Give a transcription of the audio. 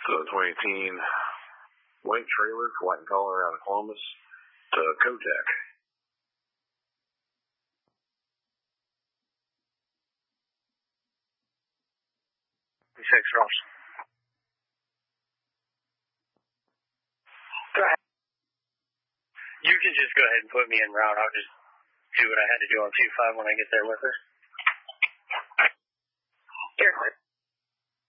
2018 white trailer, white and collar out of Columbus to Kotek. 6 Ross. Go ahead. You can just go ahead and put me en route. I'll just do what I had to do on 2-5 when I get there with her. Airport.